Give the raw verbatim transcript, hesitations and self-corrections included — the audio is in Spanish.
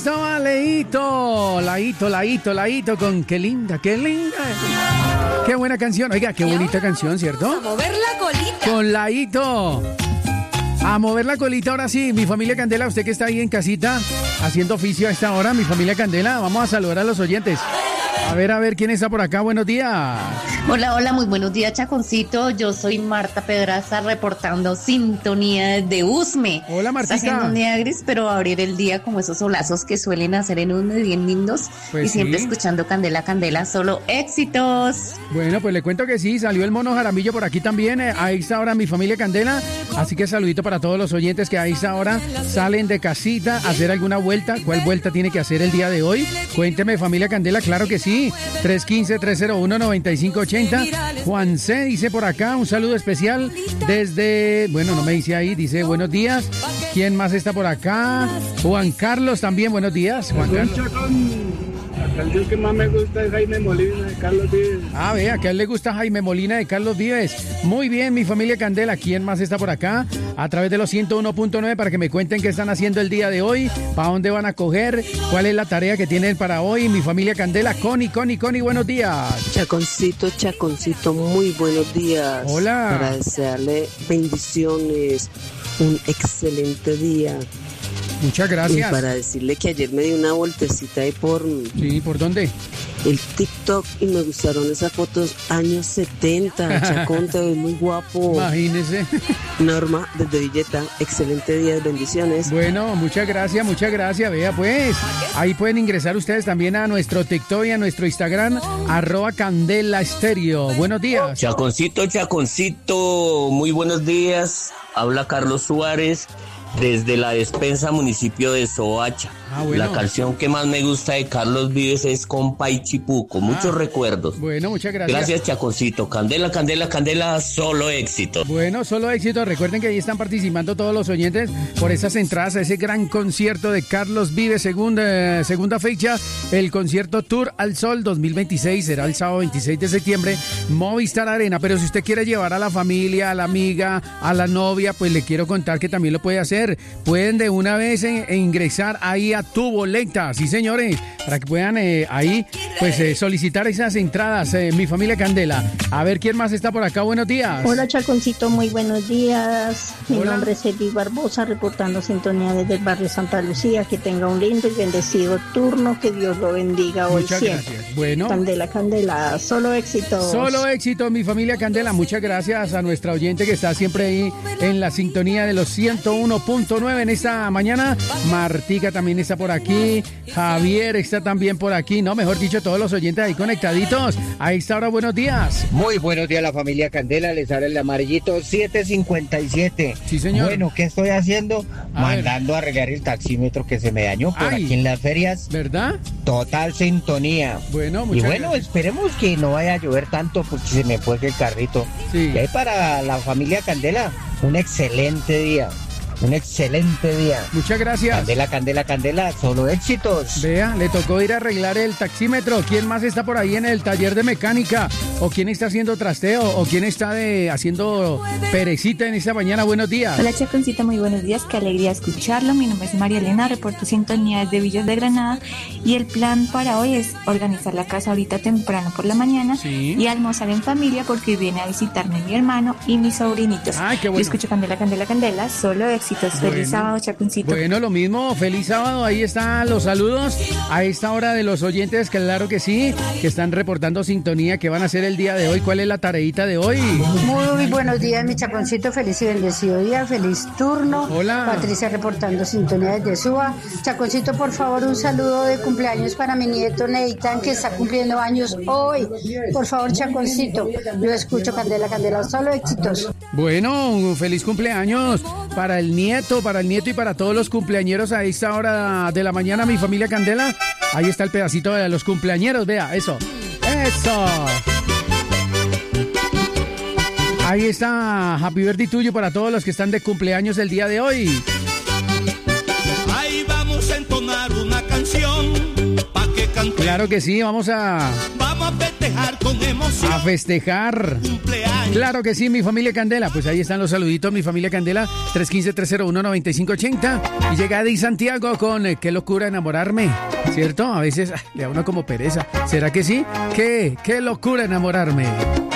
estaba Leito, Laito, Laito, Laito, con qué linda, qué linda. Qué buena canción. Oiga, qué bonita canción, ¿cierto? A mover la colita. Con Laito. A mover la colita ahora sí. Mi familia Candela, usted que está ahí en casita haciendo oficio a esta hora, mi familia Candela, vamos a saludar a los oyentes. A ver, a ver, ¿quién está por acá? Buenos días. Hola, hola, muy buenos días, Chaconcito. Yo soy Marta Pedraza, reportando sintonía de Usme. Hola, Martita. Está haciendo un día gris, pero va a abrir el día como esos solazos que suelen hacer en Usme, bien lindos. Pues y siempre sí. escuchando Candela, Candela, solo éxitos. Bueno, pues le cuento que sí, salió el mono Jaramillo por aquí también. Eh, ahí está ahora mi familia Candela. Así que saludito para todos los oyentes que ahí está ahora salen de casita a hacer alguna vuelta. ¿Cuál vuelta tiene que hacer el día de hoy? Cuénteme, familia Candela, claro que sí. tres uno cinco, tres cero uno, nueve cinco ocho cero. Juan C. dice por acá, un saludo especial desde, bueno, no me dice ahí, dice buenos días. ¿Quién más está por acá? Juan Carlos también, buenos días. Juan Carlos. La canción que más me gusta es Jaime Molina de Carlos Vives. Ah, vea, que a él le gusta Jaime Molina de Carlos Vives. Muy bien, mi familia Candela. ¿Quién más está por acá? A través de los ciento uno punto nueve para que me cuenten qué están haciendo el día de hoy, para dónde van a coger, cuál es la tarea que tienen para hoy. Mi familia Candela, Connie, Connie, Connie, buenos días. Chaconcito, Chaconcito, muy buenos días. Hola. Para desearle bendiciones, un excelente día. Muchas gracias. Y para decirle que ayer me di una vueltecita ahí por... Sí, ¿por dónde? El TikTok y me gustaron esas fotos años setenta. Chacón, te ves muy guapo. Imagínese. Norma, desde Villeta, excelente día, bendiciones. Bueno, muchas gracias, muchas gracias. Vea pues, ahí pueden ingresar ustedes también a nuestro TikTok y a nuestro Instagram, arroba Candela Estéreo. Buenos días. Chaconcito, Chaconcito, muy buenos días. Habla Carlos Suárez desde la despensa municipio de Soacha. Ah, bueno. La canción que más me gusta de Carlos Vives es Compa y Chipuco. Muchos Ah, recuerdos. Bueno, muchas gracias. Gracias, Chaconcito. Candela, Candela, Candela, solo éxito. Bueno, solo éxito. Recuerden que ahí están participando todos los oyentes por esas entradas a ese gran concierto de Carlos Vives, segunda, segunda fecha, el concierto Tour al Sol dos mil veintiséis. Será el sábado veintiséis de septiembre, Movistar Arena. Pero si usted quiere llevar a la familia, a la amiga, a la novia, pues le quiero contar que también lo puede hacer. Pueden de una vez eh, e ingresar ahí a Tu Boleta, sí señores, para que puedan eh, ahí pues eh, solicitar esas entradas, eh, mi familia Candela. A ver quién más está por acá, buenos días. Hola Chaconcito, muy buenos días. Mi Hola. nombre es Edith Barbosa, reportando sintonía desde el barrio Santa Lucía. Que tenga un lindo y bendecido turno, que Dios lo bendiga hoy Muchas siempre. gracias. Bueno. Candela, Candela, solo éxitos. Solo éxito, mi familia Candela. Muchas gracias a nuestra oyente que está siempre ahí en la sintonía de los ciento uno punto nueve en esta mañana. Martica también está por aquí. Javier está también por aquí. No, mejor dicho, todos los oyentes ahí conectaditos. A esta hora, buenos días. Muy buenos días, la familia Candela. Les habla el amarillito siete cincuenta y siete. Sí, señor. Bueno, ¿qué estoy haciendo? A Mandando a arreglar el taxímetro que se me dañó por Ay. aquí en las ferias. ¿Verdad? Total sintonía. Bueno, Y muchas bueno, gracias. esperemos que no vaya a llover tanto porque se me fue el carrito. Sí. Y ahí para la familia Candela, un excelente día. Un excelente día. Muchas gracias. Candela, Candela, Candela, solo éxitos. Vea, le tocó ir a arreglar el taxímetro. ¿Quién más está por ahí en el taller de mecánica? ¿O quién está haciendo trasteo? ¿O quién está de haciendo perecita en esta mañana? Buenos días. Hola Chaconcita, muy buenos días, qué alegría escucharlo. Mi nombre es María Elena, reporto sintonía desde Villas de Granada y el plan para hoy es organizar la casa ahorita temprano por la mañana Sí. y almorzar en familia porque viene a visitarme mi hermano y mis sobrinitos. Ay, qué bueno. Yo escucho Candela, Candela, Candela, solo éxitos. Bueno. Feliz sábado, Chaconcito. Bueno, lo mismo, feliz sábado, ahí están los saludos a esta hora de los oyentes, claro que sí, que están reportando sintonía, que van a hacer el día de hoy, ¿cuál es la tareita de hoy? Muy buenos días, mi Chaconcito, feliz y bendecido día, feliz turno. Hola. Patricia reportando sintonía desde Suba. Chaconcito, por favor, un saludo de cumpleaños para mi nieto Neitan, que está cumpliendo años hoy. Por favor, Chaconcito, yo escucho Candela, Candela, solo éxitos. Bueno, un feliz cumpleaños para el nieto, para el nieto y para todos los cumpleañeros a esta hora de la mañana, mi familia Candela. Ahí está el pedacito de los cumpleañeros, vea, eso, eso. Ahí está, happy birthday tuyo para todos los que están de cumpleaños el día de hoy. Ahí vamos a entonar una canción pa' que cante. Claro que sí, vamos a... Vamos a festejar con emoción. A festejar. Cumpleaños. Claro que sí, mi familia Candela. Pues ahí están los saluditos, mi familia Candela. tres uno cinco, tres cero uno, nueve cinco ocho cero. Y llega Eddie Santiago con eh, qué locura enamorarme. ¿Cierto? A veces ah, le da uno como pereza. ¿Será que sí? ¿Qué? Qué locura enamorarme.